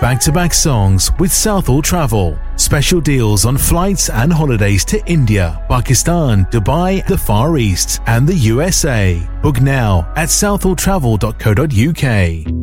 back-to-back songs with Southall Travel. Special deals on flights and holidays to India, Pakistan, Dubai, the Far East, and the USA. Book now at southalltravel.co.uk.